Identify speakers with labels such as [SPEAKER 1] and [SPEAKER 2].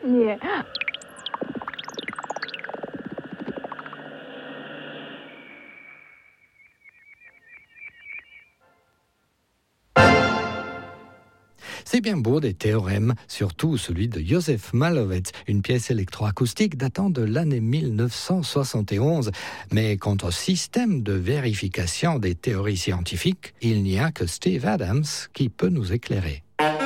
[SPEAKER 1] Nie.
[SPEAKER 2] C'est bien beau des théorèmes, surtout celui de Joseph Malowetz, une pièce électroacoustique datant de l'année 1971. Mais quant au système de vérification des théories scientifiques, il n'y a que Steve Adams qui peut nous éclairer.